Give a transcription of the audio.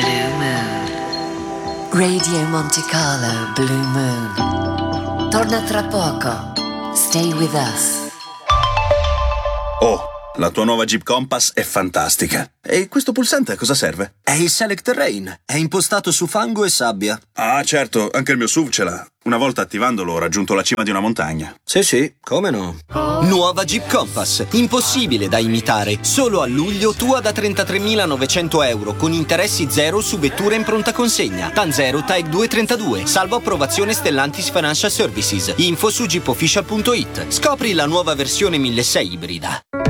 Blue Moon. Radio Monte Carlo Blue Moon. Torna tra poco. Stay with us. Oh, la tua nuova Jeep Compass è fantastica. E questo pulsante a cosa serve? È il Select Terrain. È impostato su fango e sabbia. Ah, certo, anche il mio SUV ce l'ha. Una volta attivandolo ho raggiunto la cima di una montagna. Sì, come no? Nuova Jeep Compass. Impossibile da imitare. Solo a luglio tua da 33.900 euro con interessi zero su vetture in pronta consegna. Tanzero Type 232. Salvo approvazione Stellantis Financial Services. Info su jeepofficial.it. Scopri la nuova versione 1600 ibrida.